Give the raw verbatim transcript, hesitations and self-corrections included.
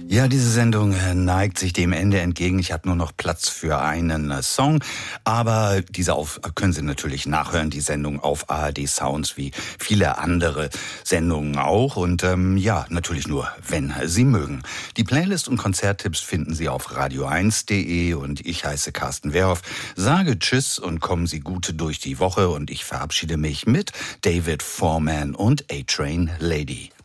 Ja, diese Sendung neigt sich dem Ende entgegen. Ich habe nur noch Platz für einen Song, aber diese auf, können Sie natürlich nachhören, die Sendung auf A R D Sounds, wie viele andere Sendungen auch. Und ähm, ja, natürlich nur, wenn Sie mögen. Die Playlist und Konzerttipps finden Sie auf radio eins punkt de und ich heiße Carsten Wehrhoff, sage Tschüss und kommen Sie gut durch die Woche und ich verabschiede mich mit David Foreman und A-Train Lady.